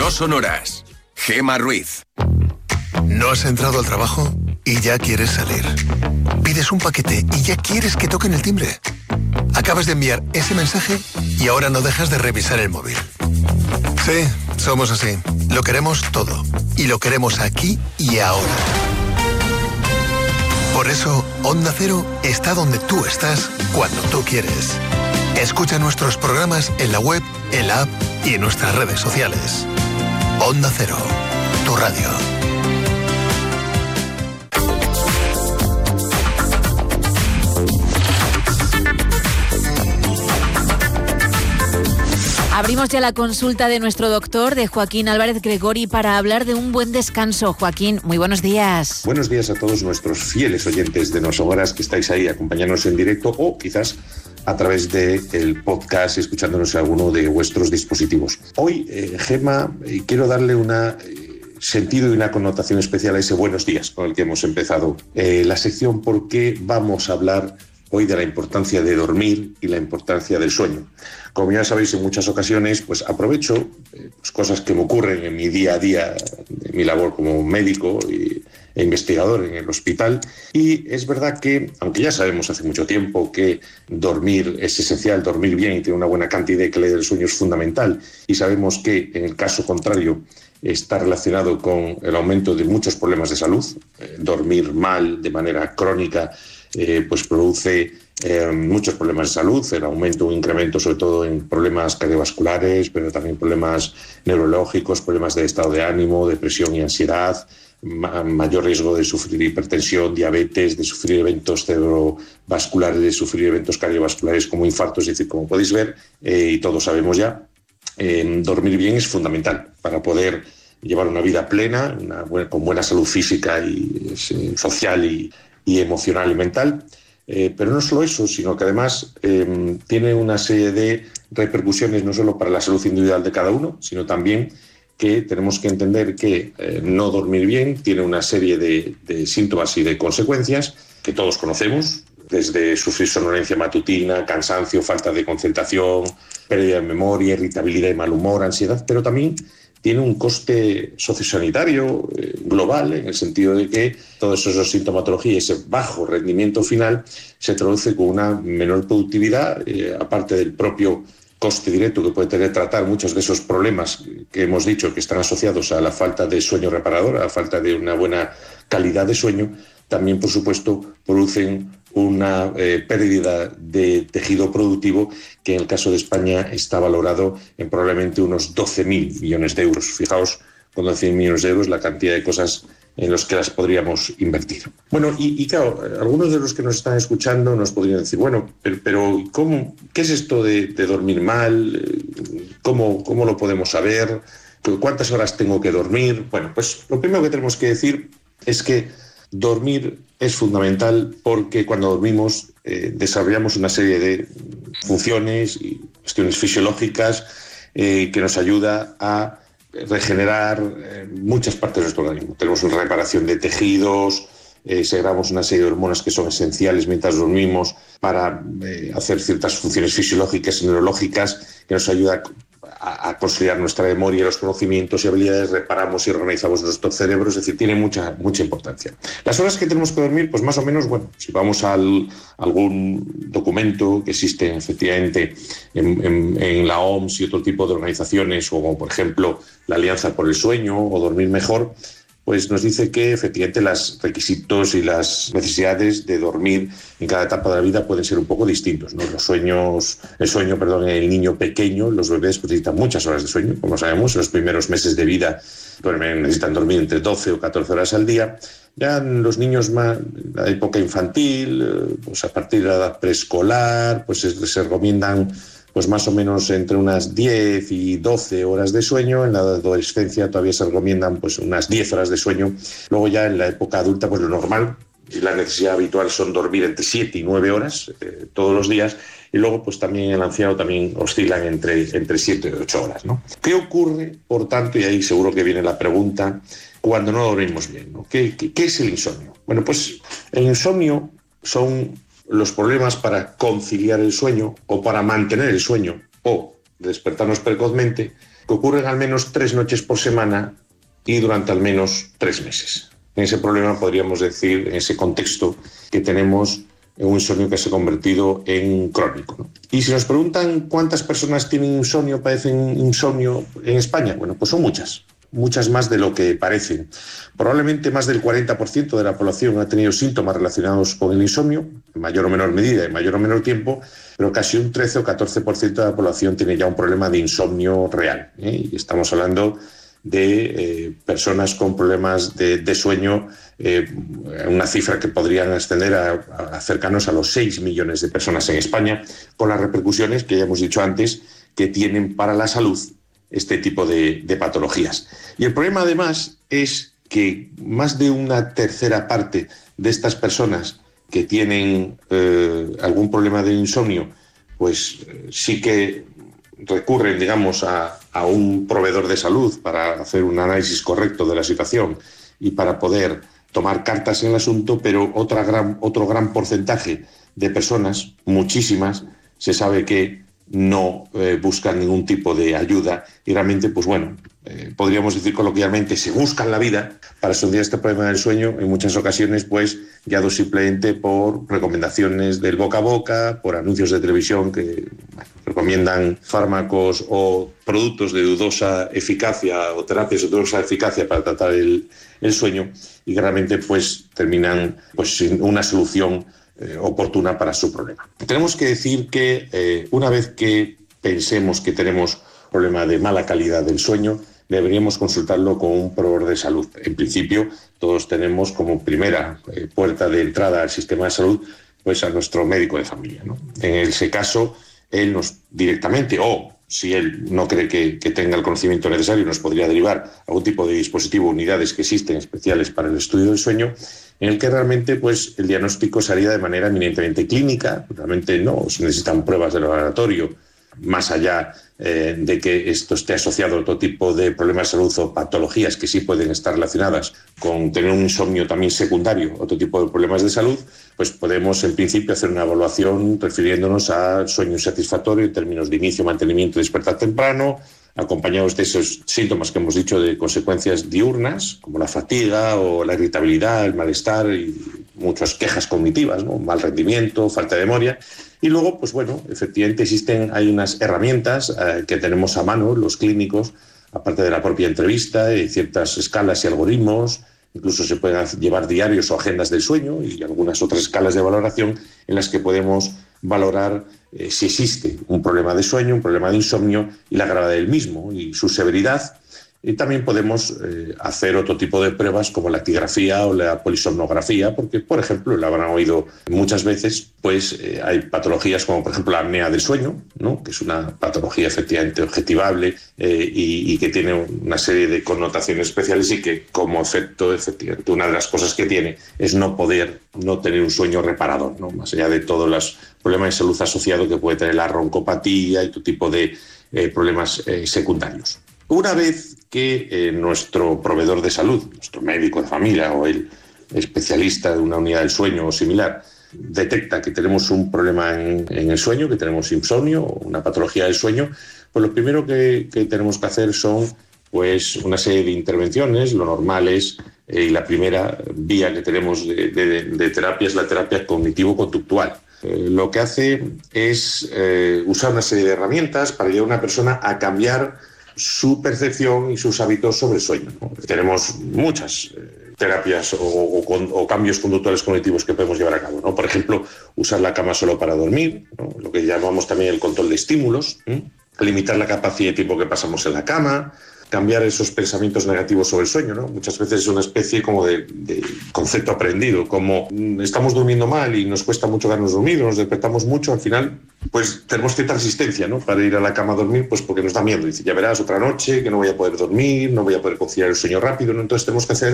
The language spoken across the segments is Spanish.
No son horas. Gema Ruiz. ¿No has entrado al trabajo y ya quieres salir? Pides un paquete y ya quieres que toquen el timbre. Acabas de enviar ese mensaje y ahora no dejas de revisar el móvil. Sí, somos así. Lo queremos todo. Y lo queremos aquí y ahora. Por eso, Onda Cero está donde tú estás, cuando tú quieres. Escucha nuestros programas en la web, en la app y en nuestras redes sociales. Onda Cero, tu radio. Abrimos ya la consulta de nuestro doctor, de Joaquín Álvarez Gregori, para hablar de un buen descanso. Joaquín, muy buenos días. Buenos días a todos nuestros fieles oyentes de No Son Horas que estáis ahí acompañándonos en directo o quizás a través del podcast escuchándonos en alguno de vuestros dispositivos. Hoy, Gema, quiero darle una sentido y una connotación especial a ese buenos días con el que hemos empezado la sección, porque vamos a hablar hoy de la importancia de dormir y la importancia del sueño. Como ya sabéis, en muchas ocasiones pues aprovecho cosas que me ocurren en mi día a día, en mi labor como médico e investigador en el hospital, y es verdad que, aunque ya sabemos hace mucho tiempo que dormir es esencial, dormir bien y tener una buena cantidad de calidad del sueño es fundamental, y sabemos que en el caso contrario está relacionado con el aumento de muchos problemas de salud. Dormir mal de manera crónica pues produce muchos problemas de salud, el aumento o incremento sobre todo en problemas cardiovasculares, pero también problemas neurológicos, problemas de estado de ánimo, depresión y ansiedad, mayor riesgo de sufrir hipertensión, diabetes, de sufrir eventos cerebrovasculares, de sufrir eventos cardiovasculares como infartos. Es decir, como podéis ver, y todos sabemos ya, dormir bien es fundamental para poder llevar una vida plena, con buena salud física y social y emocional y mental. Pero no solo eso, sino que además tiene una serie de repercusiones no solo para la salud individual de cada uno, sino también que tenemos que entender que no dormir bien tiene una serie de síntomas y de consecuencias que todos conocemos, desde sufrir somnolencia matutina, cansancio, falta de concentración, pérdida de memoria, irritabilidad y mal humor, ansiedad, pero también tiene un coste sociosanitario global, en el sentido de que todos esos sintomatología y ese bajo rendimiento final se traduce con una menor productividad, aparte del propio coste directo que puede tener tratar muchos de esos problemas que hemos dicho que están asociados a la falta de sueño reparador, a la falta de una buena calidad de sueño. También, por supuesto, producen una pérdida de tejido productivo que en el caso de España está valorado en probablemente unos 12.000 millones de euros. Fijaos, con 12.000 millones de euros la cantidad de cosas en las que las podríamos invertir. Bueno, y claro, algunos de los que nos están escuchando nos podrían decir, bueno, pero ¿qué es esto de dormir mal? ¿Cómo lo podemos saber? ¿Cuántas horas tengo que dormir? Bueno, pues lo primero que tenemos que decir es que dormir es fundamental, porque cuando dormimos desarrollamos una serie de funciones y cuestiones fisiológicas que nos ayuda a regenerar muchas partes de nuestro organismo. Tenemos una reparación de tejidos, segregamos una serie de hormonas que son esenciales mientras dormimos para hacer ciertas funciones fisiológicas y neurológicas que nos ayudan a consolidar nuestra memoria, los conocimientos y habilidades, reparamos y organizamos nuestro cerebro, es decir, tiene mucha importancia. Las horas que tenemos que dormir, pues más o menos, bueno, si vamos a algún documento que existe efectivamente en la OMS y otro tipo de organizaciones, o como por ejemplo la Alianza por el Sueño o Dormir Mejor, pues nos dice que efectivamente los requisitos y las necesidades de dormir en cada etapa de la vida pueden ser un poco distintos, ¿no? El sueño, en el niño pequeño, los bebés pues necesitan muchas horas de sueño, como sabemos, en los primeros meses de vida necesitan dormir entre 12 o 14 horas al día. Ya los niños más, en la época infantil, pues a partir de la edad preescolar, pues se recomiendan pues más o menos entre unas 10 y 12 horas de sueño. En la adolescencia todavía se recomiendan pues unas 10 horas de sueño. Luego ya en la época adulta pues lo normal y la necesidad habitual son dormir entre 7 y 9 horas todos los días. Y luego pues también en el anciano también oscilan entre 7 y 8 horas, ¿no? ¿Qué ocurre, por tanto, y ahí seguro que viene la pregunta, cuando no dormimos bien, ¿no? ¿Qué es el insomnio? Bueno, pues el insomnio son los problemas para conciliar el sueño o para mantener el sueño o despertarnos precozmente que ocurren al menos 3 noches por semana y durante al menos 3 meses. En ese problema podríamos decir, en ese contexto, que tenemos un insomnio que se ha convertido en crónico, ¿no? Y si nos preguntan cuántas personas tienen insomnio, padecen insomnio en España, bueno, pues son muchas más de lo que parecen. Probablemente más del 40% de la población ha tenido síntomas relacionados con el insomnio, en mayor o menor medida, en mayor o menor tiempo, pero casi un 13 o 14% de la población tiene ya un problema de insomnio real, ¿eh? Y estamos hablando de personas con problemas de sueño, una cifra que podrían ascender a cercanos a los 6 millones de personas en España, con las repercusiones que ya hemos dicho antes que tienen para la salud este tipo de patologías. Y el problema además es que más de una tercera parte de estas personas que tienen algún problema de insomnio, pues sí que recurren, digamos, a un proveedor de salud para hacer un análisis correcto de la situación y para poder tomar cartas en el asunto, pero otro gran porcentaje de personas, muchísimas, se sabe que no buscan ningún tipo de ayuda y realmente, pues bueno, podríamos decir coloquialmente, se buscan la vida para solucionar este problema del sueño, en muchas ocasiones pues guiados simplemente por recomendaciones del boca a boca, por anuncios de televisión que recomiendan fármacos o productos de dudosa eficacia o terapias de dudosa eficacia para tratar el sueño y que realmente pues terminan pues sin una solución oportuna para su problema. Tenemos que decir que una vez que pensemos que tenemos problema de mala calidad del sueño, deberíamos consultarlo con un proveedor de salud. En principio, todos tenemos como primera puerta de entrada al sistema de salud pues a nuestro médico de familia, ¿no? En ese caso, él nos directamente, o si él no cree que tenga el conocimiento necesario, nos podría derivar a algún tipo de dispositivo, unidades que existen especiales para el estudio del sueño, en el que realmente pues, el diagnóstico se haría de manera eminentemente clínica. Realmente no se necesitan pruebas de laboratorio, más allá de que esto esté asociado a otro tipo de problemas de salud o patologías que sí pueden estar relacionadas con tener un insomnio también secundario, otro tipo de problemas de salud, pues podemos en principio hacer una evaluación refiriéndonos a sueño insatisfactorio en términos de inicio, mantenimiento y despertar temprano, acompañados de esos síntomas que hemos dicho de consecuencias diurnas, como la fatiga o la irritabilidad, el malestar y muchas quejas cognitivas, ¿no? Mal rendimiento, falta de memoria. Y luego, pues bueno, efectivamente hay unas herramientas que tenemos a mano los clínicos, aparte de la propia entrevista, ciertas escalas y algoritmos, incluso se pueden llevar diarios o agendas del sueño y algunas otras escalas de valoración en las que podemos valorar si existe un problema de sueño, un problema de insomnio y la gravedad del mismo y su severidad. Y también podemos hacer otro tipo de pruebas como la actigrafía o la polisomnografía, porque, por ejemplo, la habrán oído muchas veces, pues hay patologías como, por ejemplo, la apnea del sueño, ¿no? Que es una patología efectivamente objetivable y que tiene una serie de connotaciones especiales y que, como efecto, efectivamente, una de las cosas que tiene es no tener un sueño reparador, ¿no? Más allá de todos los problemas de salud asociados que puede tener la roncopatía y todo tipo de problemas secundarios. Una vez que nuestro proveedor de salud, nuestro médico de familia o el especialista de una unidad del sueño o similar, detecta que tenemos un problema en el sueño, que tenemos insomnio o una patología del sueño, pues lo primero que tenemos que hacer son pues, una serie de intervenciones. Lo normal es, y la primera vía que tenemos de terapia es la terapia cognitivo-conductual. Lo que hace es usar una serie de herramientas para ayudar a una persona a cambiar su percepción y sus hábitos sobre el sueño, ¿no? Tenemos muchas terapias o cambios conductuales cognitivos que podemos llevar a cabo, ¿no? Por ejemplo, usar la cama solo para dormir, ¿no? Lo que llamamos también el control de estímulos, limitar la capacidad de tiempo que pasamos en la cama, cambiar esos pensamientos negativos sobre el sueño, ¿no? Muchas veces es una especie como de concepto aprendido, como estamos durmiendo mal y nos cuesta mucho darnos dormir, nos despertamos mucho, al final pues tenemos cierta resistencia, ¿no? Para ir a la cama a dormir, pues porque nos da miedo. Dice, ya verás, otra noche que no voy a poder dormir, no voy a poder conciliar el sueño rápido, ¿no? Entonces tenemos que hacer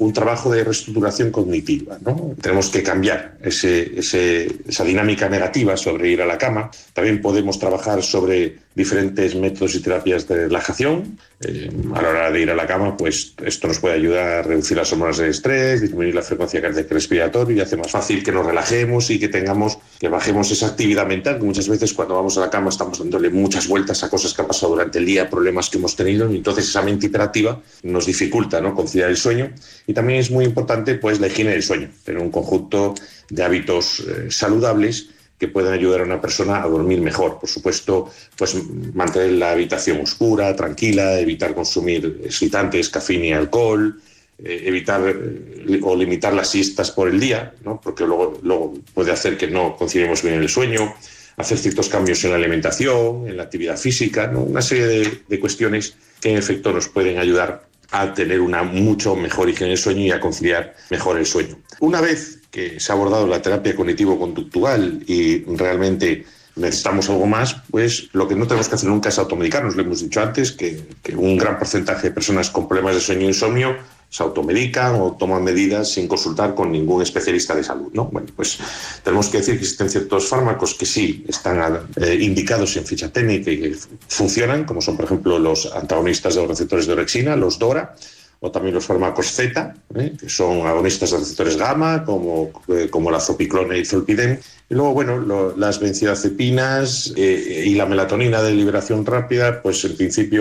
un trabajo de reestructuración cognitiva, ¿no? Tenemos que cambiar esa dinámica negativa sobre ir a la cama. También podemos trabajar sobre diferentes métodos y terapias de relajación. A la hora de ir a la cama, pues esto nos puede ayudar a reducir las hormonas del estrés, disminuir la frecuencia cardíaca respiratoria y hace más fácil que nos relajemos y que bajemos esa actividad mental, que muchas veces cuando vamos a la cama estamos dándole muchas vueltas a cosas que han pasado durante el día, problemas que hemos tenido, y entonces esa mente hiperactiva nos dificulta, ¿no?, conciliar el sueño. Y también es muy importante, pues, la higiene del sueño, tener un conjunto de hábitos saludables que pueden ayudar a una persona a dormir mejor. Por supuesto, pues mantener la habitación oscura, tranquila, evitar consumir excitantes, cafeína y alcohol, evitar o limitar las siestas por el día, ¿no?, porque luego puede hacer que no conciliemos bien el sueño, hacer ciertos cambios en la alimentación, en la actividad física, ¿no?, una serie de cuestiones que en efecto nos pueden ayudar a tener una mucho mejor higiene del sueño y a conciliar mejor el sueño. Una vez que se ha abordado la terapia cognitivo-conductual y realmente necesitamos algo más, pues lo que no tenemos que hacer nunca es automedicarnos. Lo hemos dicho antes, que un gran porcentaje de personas con problemas de sueño e insomnio se automedican o toman medidas sin consultar con ningún especialista de salud, ¿no? Bueno, pues tenemos que decir que existen ciertos fármacos que sí están indicados en ficha técnica y que funcionan, como son, por ejemplo, los antagonistas de los receptores de orexina, los DORA, o también los fármacos Z, que son agonistas de receptores gamma, como la zopiclona y zolpidem. Y luego, bueno, las benzodiazepinas y la melatonina de liberación rápida, pues en principio